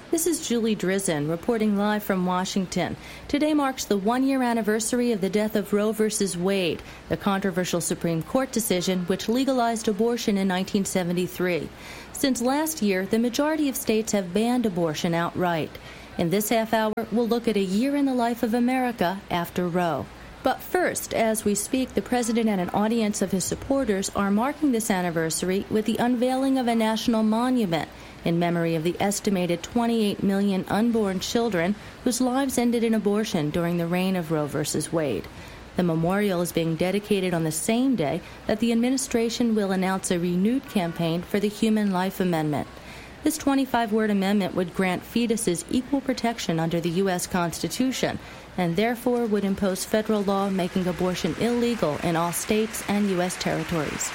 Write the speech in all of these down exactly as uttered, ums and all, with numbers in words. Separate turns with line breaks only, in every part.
This is Julie Drizin reporting live from Washington. Today marks the one-year anniversary of the death of Roe v. Wade, the controversial Supreme Court decision which legalized abortion in nineteen seventy-three. Since last year, the majority of states have banned abortion outright. In this half hour, we'll look at a year in the life of America after Roe. But first, as we speak, the president and an audience of his supporters are marking this anniversary with the unveiling of a national monument in memory of the estimated twenty-eight million unborn children whose lives ended in abortion during the reign of Roe v. Wade. The memorial is being dedicated on the same day that the administration will announce a renewed campaign for the Human Life Amendment. This twenty-five word amendment would grant fetuses equal protection under the U S Constitution and therefore would impose federal law making abortion illegal in all states and U S territories.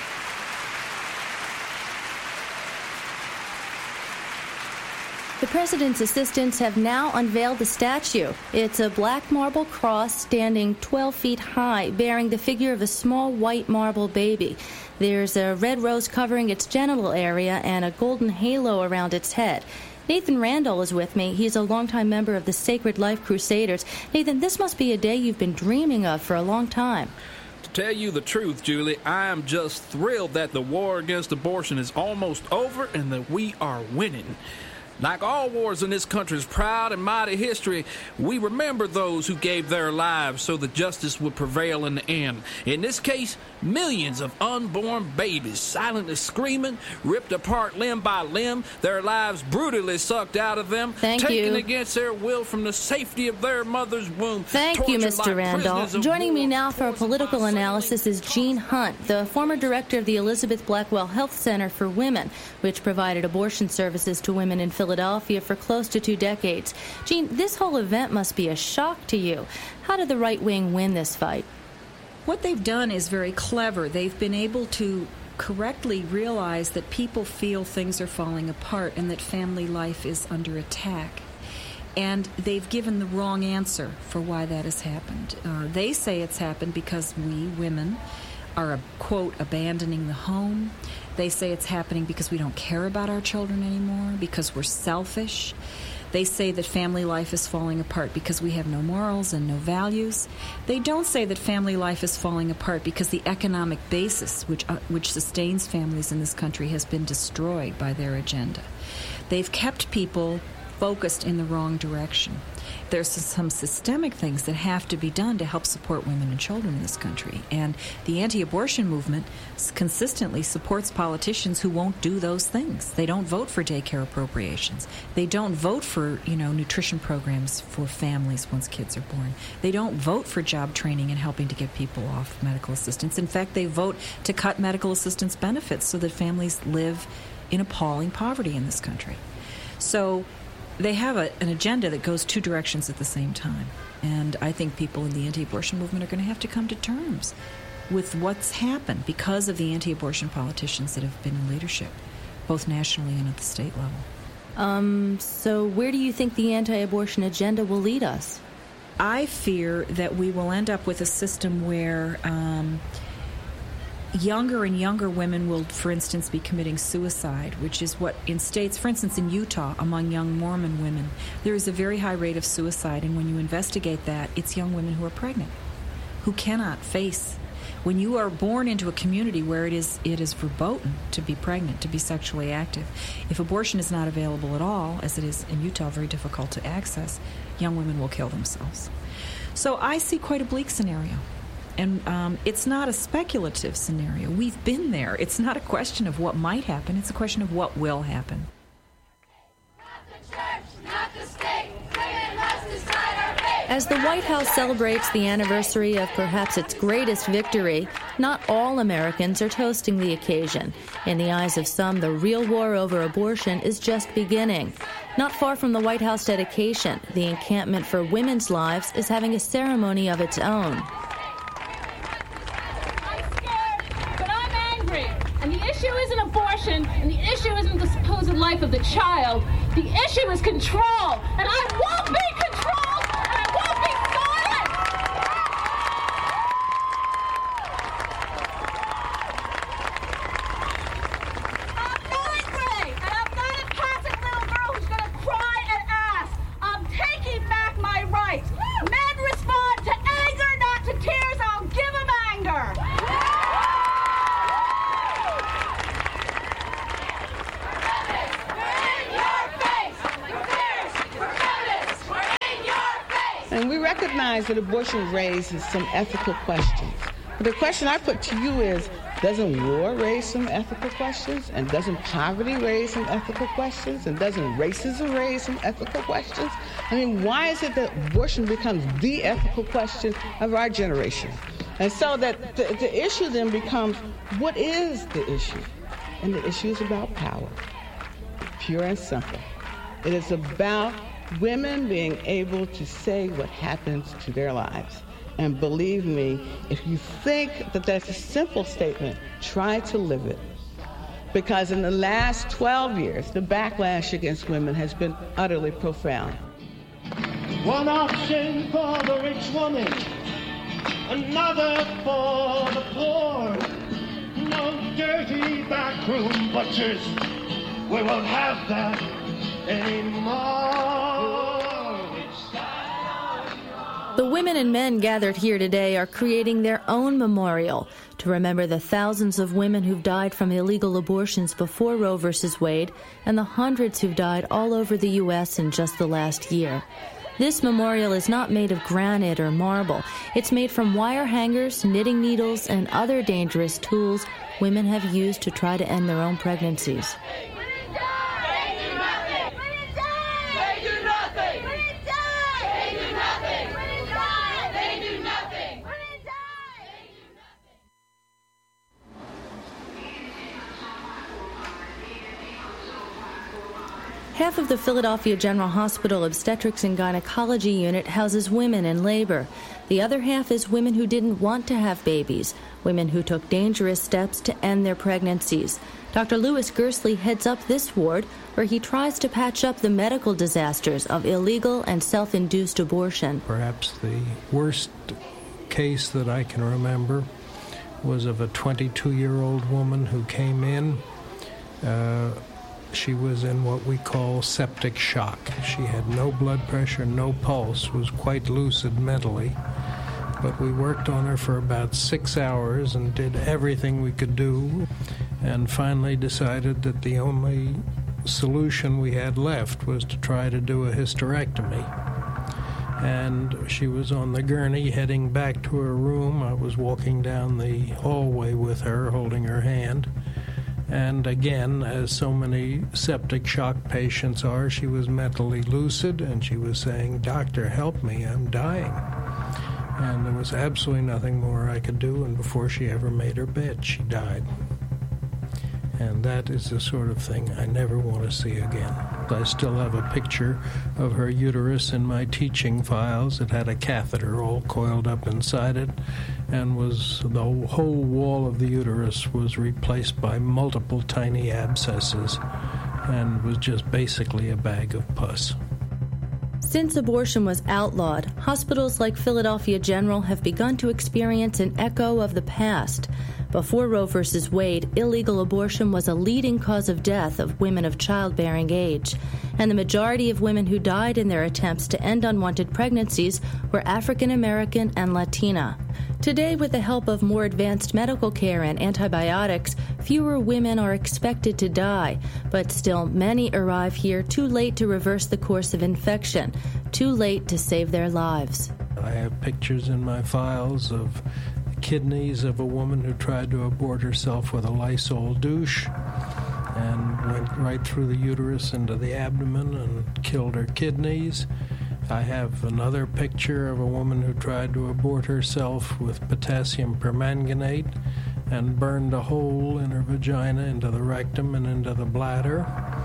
The president's assistants have now unveiled the statue. It's a black marble cross standing twelve feet high, bearing the figure of a small white marble baby. There's a red rose covering its genital area and a golden halo around its head. Nathan Randall is with me. He's a longtime member of the Sacred Life Crusaders. Nathan, this must be a day you've been dreaming of for a long time.
To tell you the truth, Julie, I am just thrilled that the war against abortion is almost over and that we are winning. Like all wars in this country's proud and mighty history, we remember those who gave their lives so that justice would prevail in the end. In this case, millions of unborn babies silently screaming, ripped apart limb by limb, their lives brutally sucked out of them,
Thank
taken
you.
against their will from the safety of their mother's womb.
Thank you, Mister
like
Randall. Joining me now for a political analysis is Jean Hunt, the former director of the Elizabeth Blackwell Health Center for Women, which provided abortion services to women in Philadelphia for close to two decades. Jean, this whole event must be a shock to you. How did the right wing win this fight?
What they've done is very clever. They've been able to correctly realize that people feel things are falling apart and that family life is under attack. And they've given the wrong answer for why that has happened. Uh, they say it's happened because we, women, are, quote, abandoning the home. They say it's happening because we don't care about our children anymore, because we're selfish. They say that family life is falling apart because we have no morals and no values. They don't say that family life is falling apart because the economic basis which uh, which sustains families in this country has been destroyed by their agenda. They've kept people focused in the wrong direction. There's some systemic things that have to be done to help support women and children in this country. And the anti-abortion movement consistently supports politicians who won't do those things. They don't vote for daycare appropriations. They don't vote for, you know, nutrition programs for families once kids are born. They don't vote for job training and helping to get people off medical assistance. In fact, they vote to cut medical assistance benefits so that families live in appalling poverty in this country. So they have a, an agenda that goes two directions at the same time. And I think people in the anti-abortion movement are going to have to come to terms with what's happened because of the anti-abortion politicians that have been in leadership, both nationally and at the state level.
Um, so where do you think the anti-abortion agenda will lead us?
I fear that we will end up with a system where um, younger and younger women will, for instance, be committing suicide, which is what in states, for instance, in Utah, among young Mormon women, there is a very high rate of suicide. And when you investigate that, it's young women who are pregnant, who cannot face. When you are born into a community where it is it is verboten to be pregnant, to be sexually active, if abortion is not available at all, as it is in Utah, very difficult to access, young women will kill themselves. So I see quite a bleak scenario. And um, it's not a speculative scenario. We've been there. It's not a question of what might happen. It's a question of what will happen.
Not the church, not the state. Women must decide our fate.
As the White House celebrates the anniversary of perhaps its greatest victory, not all Americans are toasting the occasion. In the eyes of some, the real war over abortion is just beginning. Not far from the White House dedication, the Encampment for Women's Lives is having a ceremony of its own.
And the issue isn't abortion, and the issue isn't the supposed life of the child. The issue is control, and I won't be controlled, and I won't be silent! I'm not angry, and I'm not a passive little girl who's going to cry
And we recognize that abortion raises some ethical questions. But the question I put to you is, doesn't war raise some ethical questions? And doesn't poverty raise some ethical questions? And doesn't racism raise some ethical questions? I mean, why is it that abortion becomes the ethical question of our generation? And so that the, the issue then becomes, what is the issue? And the issue is about power, pure and simple. It is about women being able to say what happens to their lives. And believe me, if you think that that's a simple statement, try to live it. Because in the last twelve years, the backlash against women has been utterly profound.
One option for the rich woman, another for the poor. No dirty backroom butchers, we won't have that anymore.
The women and men gathered here today are creating their own memorial to remember the thousands of women who've died from illegal abortions before Roe versus Wade and the hundreds who've died all over the U S in just the last year. This memorial is not made of granite or marble. It's made from wire hangers, knitting needles, and other dangerous tools women have used to try to end their own pregnancies. Half of the Philadelphia General Hospital Obstetrics and Gynecology unit houses women in labor. The other half is women who didn't want to have babies, women who took dangerous steps to end their pregnancies. Doctor Louis Gersley heads up this ward, where he tries to patch up the medical disasters of illegal and self-induced abortion.
Perhaps the worst case that I can remember was of a twenty-two-year-old woman who came in. Uh, She was in what we call septic shock. She had no blood pressure, no pulse, was quite lucid mentally. But we worked on her for about six hours and did everything we could do, and finally decided that the only solution we had left was to try to do a hysterectomy. And she was on the gurney heading back to her room. I was walking down the hallway with her, holding her hand. And again, as so many septic shock patients are, she was mentally lucid, and she was saying, "Doctor, help me, I'm dying." And there was absolutely nothing more I could do, and before she ever made her bed, she died. And that is the sort of thing I never want to see again. I still have a picture of her uterus in my teaching files. It had a catheter all coiled up inside it, and was the whole wall of the uterus was replaced by multiple tiny abscesses and was just basically a bag of pus.
Since abortion was outlawed, hospitals like Philadelphia General have begun to experience an echo of the past. Before Roe versus Wade, illegal abortion was a leading cause of death of women of childbearing age, and the majority of women who died in their attempts to end unwanted pregnancies were African American and Latina. Today, with the help of more advanced medical care and antibiotics, fewer women are expected to die, but still many arrive here too late to reverse the course of infection, too late to save their lives.
I have pictures in my files of kidneys of a woman who tried to abort herself with a Lysol douche and went right through the uterus into the abdomen and killed her kidneys. I have another picture of a woman who tried to abort herself with potassium permanganate and burned a hole in her vagina into the rectum and into the bladder.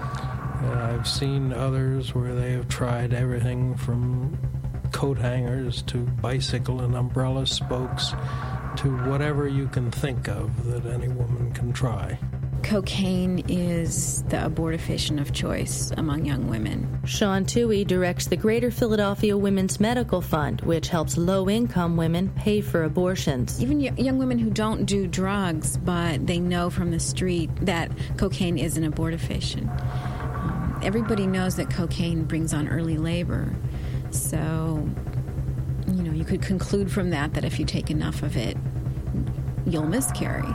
Uh, I've seen others where they have tried everything from coat hangers to bicycle and umbrella spokes to whatever you can think of that any woman can try.
Cocaine is the abortifacient of choice among young women.
Sean Toohey directs the Greater Philadelphia Women's Medical Fund, which helps low-income women pay for abortions.
Even young women who don't do drugs, but they know from the street that cocaine is an abortifacient. Um, everybody knows that cocaine brings on early labor. So, you know, you could conclude from that that if you take enough of it, you'll miscarry.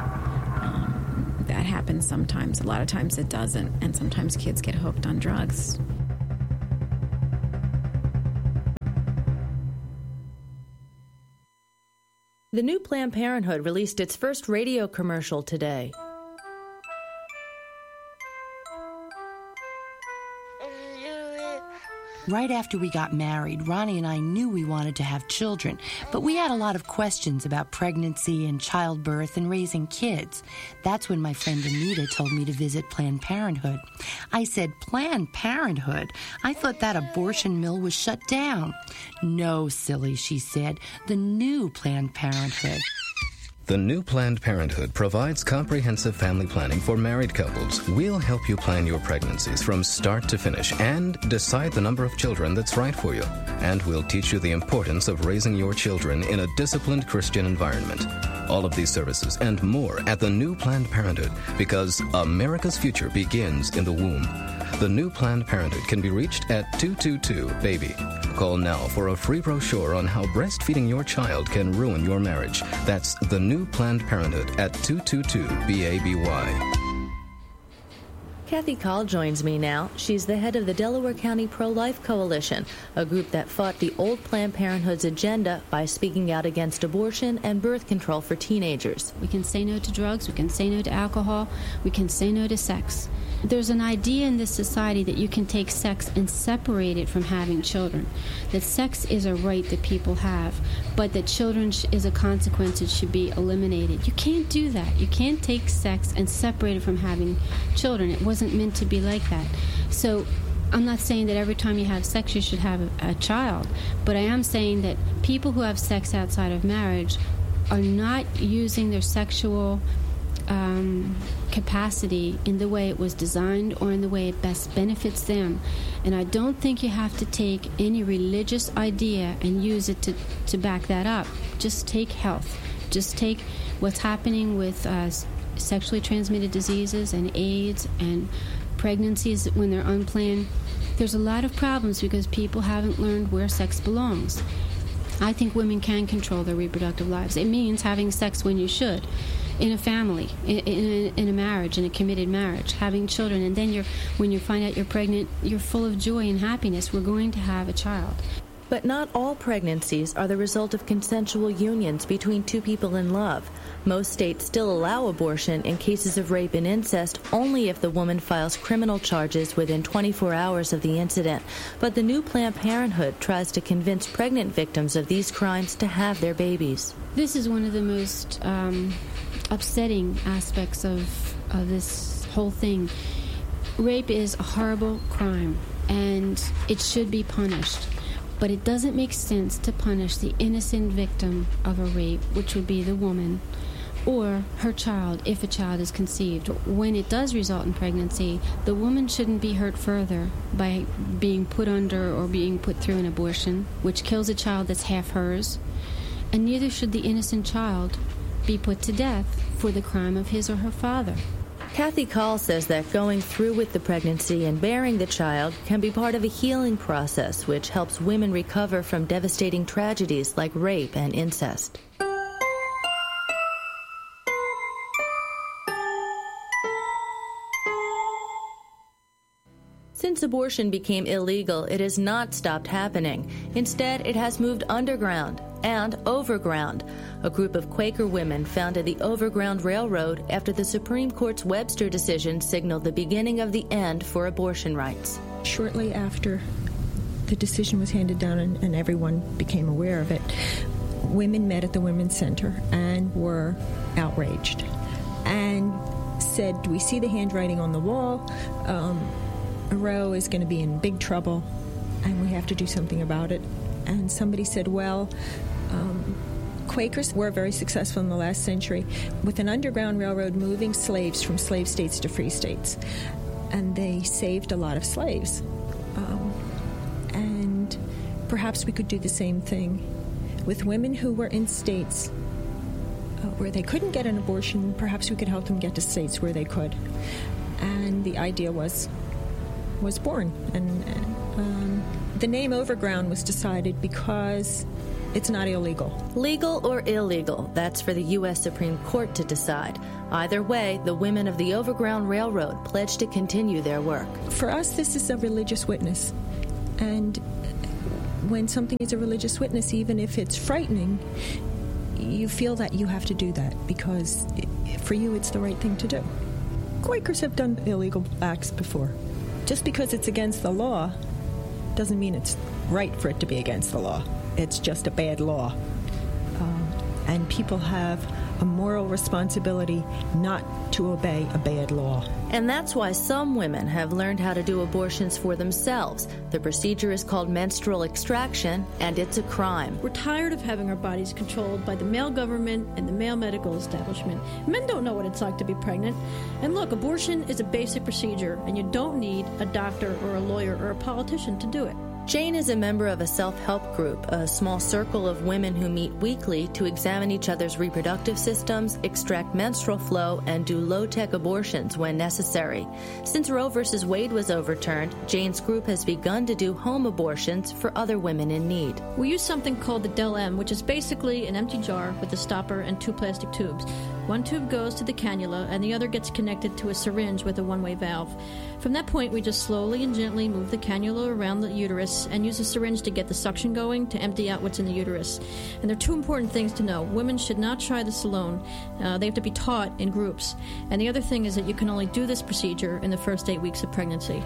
Um, that happens sometimes. A lot of times it doesn't. And sometimes kids get hooked on drugs.
The new Planned Parenthood released its first radio commercial today.
Right after we got married, Ronnie and I knew we wanted to have children, but we had a lot of questions about pregnancy and childbirth and raising kids. That's when my friend Anita told me to visit Planned Parenthood. I said, Planned Parenthood? I thought that abortion mill was shut down. No, silly, she said. The new Planned Parenthood.
The new Planned Parenthood provides comprehensive family planning for married couples. We'll help you plan your pregnancies from start to finish and decide the number of children that's right for you. And we'll teach you the importance of raising your children in a disciplined Christian environment. All of these services and more at the new Planned Parenthood, because America's future begins in the womb. The new Planned Parenthood can be reached at two two two baby. Call now for a free brochure on how breastfeeding your child can ruin your marriage. That's the new Planned Parenthood at two two two baby.
Kathy Call joins me now. She's the head of the Delaware County Pro-Life Coalition, a group that fought the old Planned Parenthood's agenda by speaking out against abortion and birth control for teenagers.
We can say no to drugs, we can say no to alcohol, we can say no to sex. There's an idea in this society that you can take sex and separate it from having children, that sex is a right that people have, but that children sh- is a consequence that should be eliminated. You can't do that. You can't take sex and separate it from having children. It wasn't meant to be like that. So I'm not saying that every time you have sex you should have a, a child, but I am saying that people who have sex outside of marriage are not using their sexual Um, capacity in the way it was designed or in the way it best benefits them. And I don't think you have to take any religious idea and use it to, to back that up. Just take health. Just take what's happening with uh, sexually transmitted diseases and AIDS and pregnancies when they're unplanned. There's a lot of problems because people haven't learned where sex belongs. I think women can control their reproductive lives. It means having sex when you should. In a family, in, in, a, in a marriage, in a committed marriage, having children, and then you're, when you find out you're pregnant, you're full of joy and happiness. We're going to have a child.
But not all pregnancies are the result of consensual unions between two people in love. Most states still allow abortion in cases of rape and incest only if the woman files criminal charges within twenty-four hours of the incident. But the new Planned Parenthood tries to convince pregnant victims of these crimes to have their babies.
This is one of the most um, upsetting aspects of, of this whole thing. Rape is a horrible crime, and it should be punished. But it doesn't make sense to punish the innocent victim of a rape, which would be the woman, or her child, if a child is conceived. When it does result in pregnancy, the woman shouldn't be hurt further by being put under or being put through an abortion, which kills a child that's half hers, and neither should the innocent child be put to death for the crime of his or her father.
Kathy Call says that going through with the pregnancy and bearing the child can be part of a healing process which helps women recover from devastating tragedies like rape and incest. Since abortion became illegal, it has not stopped happening. Instead, it has moved underground and overground. A group of Quaker women founded the Overground Railroad after the Supreme Court's Webster decision signaled the beginning of the end for abortion rights.
Shortly after the decision was handed down and, and everyone became aware of it, women met at the Women's Center and were outraged and said, "Do we see the handwriting on the wall? Um, Roe is going to be in big trouble, and we have to do something about it." And somebody said, well, um, Quakers were very successful in the last century with an underground railroad moving slaves from slave states to free states. And they saved a lot of slaves. Um, and perhaps we could do the same thing with women who were in states uh, where they couldn't get an abortion. Perhaps we could help them get to states where they could. And the idea was was born. And um, the name Overground was decided because it's not illegal.
Legal or illegal, that's for the U S Supreme Court to decide. Either way, the women of the Overground Railroad pledged to continue their work.
For us, this is a religious witness. And when something is a religious witness, even if it's frightening, you feel that you have to do that because it, for you it's the right thing to do. Quakers have done illegal acts before. Just because it's against the law doesn't mean it's right for it to be against the law. It's just a bad law. Um, and people have a moral responsibility not to obey a bad law.
And that's why some women have learned how to do abortions for themselves. The procedure is called menstrual extraction, and it's a crime.
We're tired of having our bodies controlled by the male government and the male medical establishment. Men don't know what it's like to be pregnant. And look, abortion is a basic procedure, and you don't need a doctor or a lawyer or a politician to do it.
Jane is a member of a self-help group, a small circle of women who meet weekly to examine each other's reproductive systems, extract menstrual flow, and do low-tech abortions when necessary. Since Roe versus Wade was overturned, Jane's group has begun to do home abortions for other women in need.
We use something called the Del-M, which is basically an empty jar with a stopper and two plastic tubes. One tube goes to the cannula, and the other gets connected to a syringe with a one-way valve. From that point, we just slowly and gently move the cannula around the uterus and use a syringe to get the suction going to empty out what's in the uterus. And there are two important things to know. Women should not try this alone. Uh, they have to be taught in groups. And the other thing is that you can only do this procedure in the first eight weeks of pregnancy.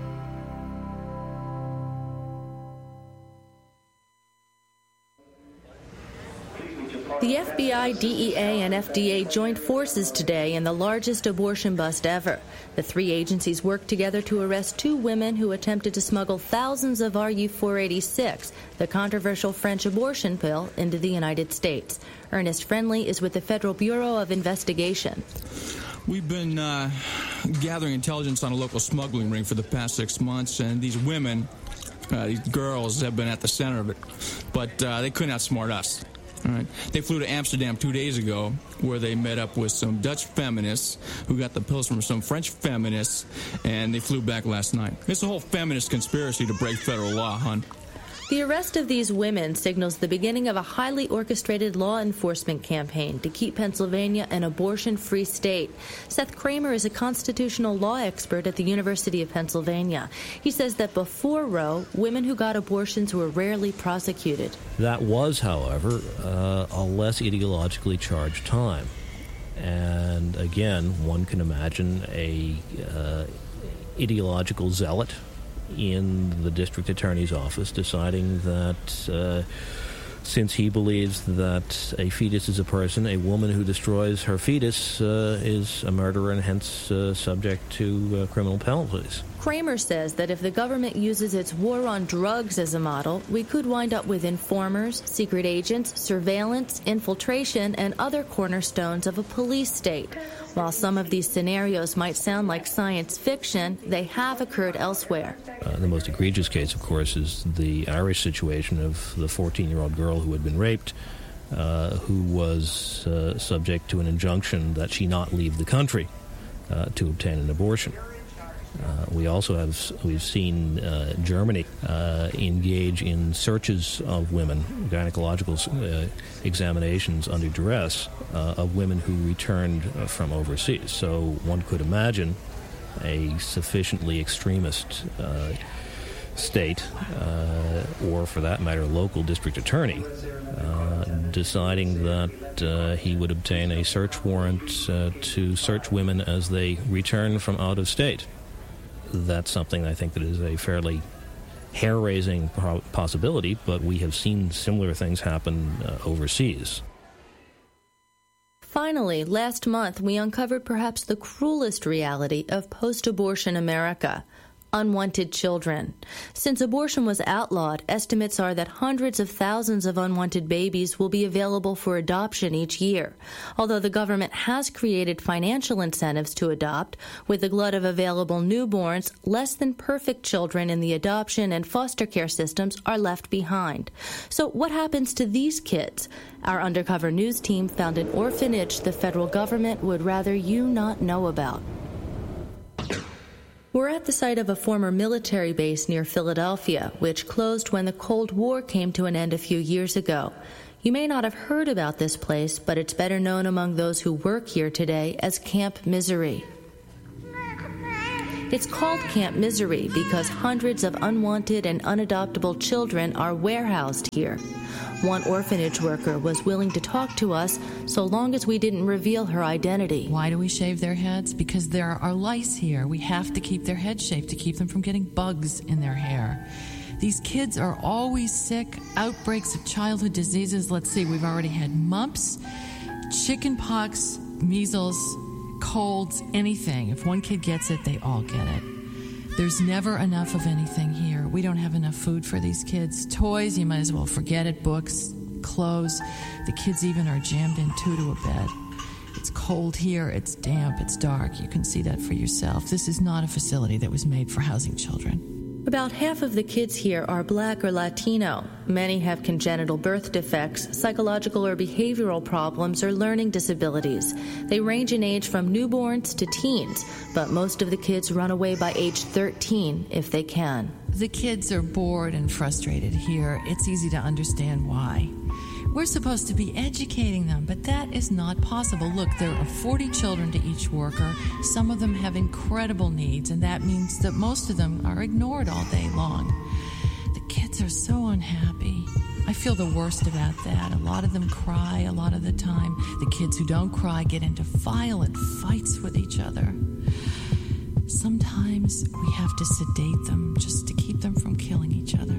The F B I, D E A, and F D A joined forces today in the largest abortion bust ever. The three agencies worked together to arrest two women who attempted to smuggle thousands of R U four eighty-six, the controversial French abortion pill, into the United States. Ernest Friendly is with the Federal Bureau of Investigation.
We've been uh, gathering intelligence on a local smuggling ring for the past six months, and these women, uh, these girls, have been at the center of it. But uh, they couldn't outsmart us. All right. They flew to Amsterdam two days ago, where they met up with some Dutch feminists who got the pills from some French feminists, and they flew back last night. It's a whole feminist conspiracy to break federal law, hon.
The arrest of these women signals the beginning of a highly orchestrated law enforcement campaign to keep Pennsylvania an abortion-free state. Seth Kramer is a constitutional law expert at the University of Pennsylvania. He says that before Roe, women who got abortions were rarely prosecuted.
That was, however, uh, a less ideologically charged time. And again, one can imagine a uh, ideological zealot in the district attorney's office deciding that uh, since he believes that a fetus is a person, a woman who destroys her fetus uh, is a murderer and hence uh, subject to uh, criminal penalties.
Kramer says that if the government uses its war on drugs as a model, we could wind up with informers, secret agents, surveillance, infiltration, and other cornerstones of a police state. While some of these scenarios might sound like science fiction, they have occurred elsewhere.
Uh, the most egregious case, of course, is the Irish situation of the fourteen-year-old girl who had been raped, uh, who was uh, subject to an injunction that she not leave the country uh, to obtain an abortion. Uh, we also have we've seen uh, Germany uh, engage in searches of women, gynecological uh, examinations under duress uh, of women who returned uh, from overseas. So one could imagine a sufficiently extremist uh, state, uh, or for that matter, local district attorney, uh, deciding that uh, he would obtain a search warrant uh, to search women as they return from out of state. That's something I think that is a fairly hair-raising possibility, but we have seen similar things happen uh, overseas.
Finally, last month we uncovered perhaps the cruelest reality of post-abortion America: unwanted children. Since abortion was outlawed, estimates are that hundreds of thousands of unwanted babies will be available for adoption each year. Although the government has created financial incentives to adopt, with the glut of available newborns, less than perfect children in the adoption and foster care systems are left behind. So what happens to these kids? Our undercover news team found an orphanage the federal government would rather you not know about. We're at the site of a former military base near Philadelphia, which closed when the Cold War came to an end a few years ago. You may not have heard about this place, but it's better known among those who work here today as Camp Misery. It's called Camp Misery because hundreds of unwanted and unadoptable children are warehoused here. One orphanage worker was willing to talk to us so long as we didn't reveal her identity.
Why do we shave their heads? Because there are lice here. We have to keep their heads shaved to keep them from getting bugs in their hair. These kids are always sick. Outbreaks of childhood diseases. Let's see, we've already had mumps, chicken pox, measles, colds, anything. If one kid gets it, they all get it. There's never enough of anything here. We don't have enough food for these kids. Toys, you might as well forget it. Books, clothes. The kids even are jammed in two to a bed. It's cold here. It's damp. It's dark. You can see that for yourself. This is not a facility that was made for housing children.
About half of the kids here are Black or Latino. Many have congenital birth defects, psychological or behavioral problems, or learning disabilities. They range in age from newborns to teens, but most of the kids run away by age thirteen if they can.
The kids are bored and frustrated here. It's easy to understand why. We're supposed to be educating them, but that is not possible. Look, there are forty children to each worker. Some of them have incredible needs, and that means that most of them are ignored all day long. The kids are so unhappy. I feel the worst about that. A lot of them cry a lot of the time. The kids who don't cry get into violent fights with each other. Sometimes we have to sedate them just to keep them from killing each other.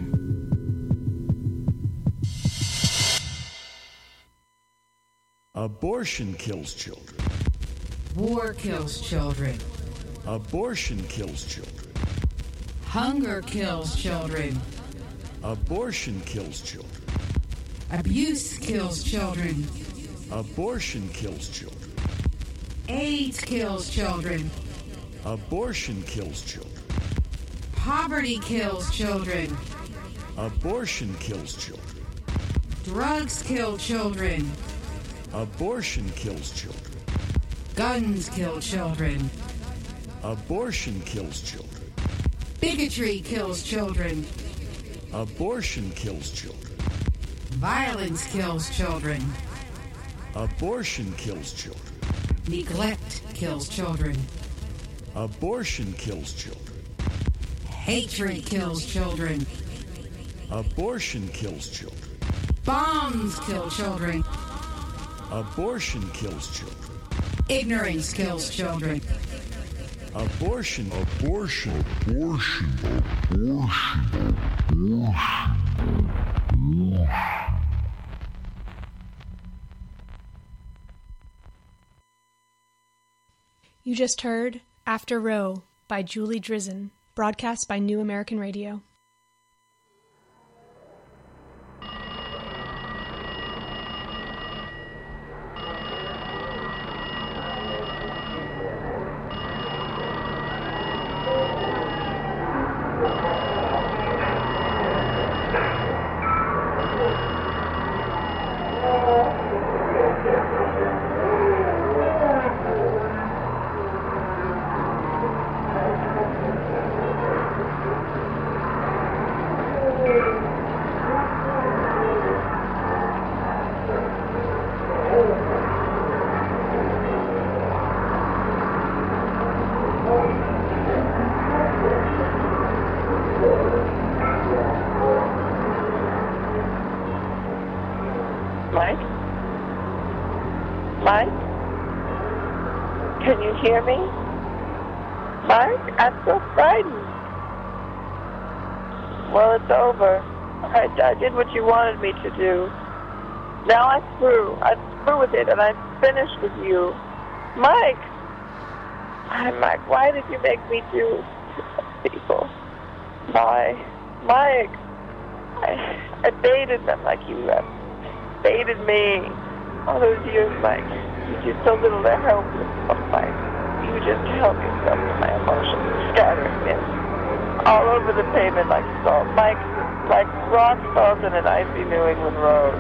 Abortion kills children.
War kills children.
Abortion kills children.
Hunger kills children.
Abortion kills children.
Abuse kills children.
Abortion kills children.
AIDS kills children.
Abortion kills children.
Poverty kills children.
Abortion kills children.
Drugs kill children.
Abortion kills children.
Guns kill children.
Abortion kills children.
Bigotry kills children.
Abortion kills children.
Violence kills children.
Abortion kills children.
Neglect kills children.
Abortion kills children.
Hatred kills children.
Abortion kills children.
Bombs kill children.
Abortion kills children.
Ignorance kills children.
Abortion, abortion, abortion, abortion, abortion.
You just heard After Roe by Julie Drizin, broadcast by New American Radio.
Mike? Mike? Can you hear me? Mike, I'm so frightened. Well, it's over. I, I did what you wanted me to do. Now I'm through. I'm through with it, and I'm finished with you. Mike! Hi, Mike, why did you make me do people? Why? Mike! I, I baited them like you have baited me all those years, Mike. You did so little to help yourself, Mike. You just help yourself to my emotions, scattering them all over the pavement like salt. Mike, like rock salt in an icy New England road.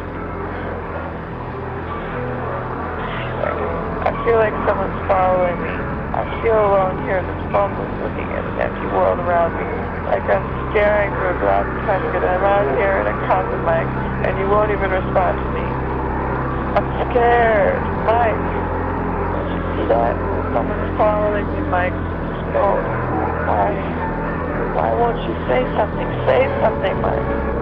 I feel like someone's following me. I feel alone here in this phoneless looking at an empty world around me. Like I'm staring through a glass casket and I'm out here in a coffin, Mike, and you won't even respond to me. I'm scared, Mike. Don't you see that? Someone's following me, Mike. Just go. Why? Why won't you say something? Say something, Mike.